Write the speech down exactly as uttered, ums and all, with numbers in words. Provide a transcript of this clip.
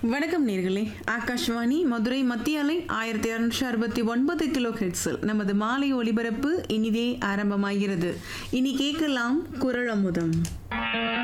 வணக்கம் நேர்களே, ஆகாஷ்வாணி மதுரை மத்திய அலை ஆயிரத்தி அறுநூற்றி அறுபத்தி ஒன்பது கிலோ ஹெர்ட்ஸில் நமது மாலை ஒலிபரப்பு இனிதே ஆரம்பமாகிறது. இனி கேட்கலாம் குரல் அமுதம்.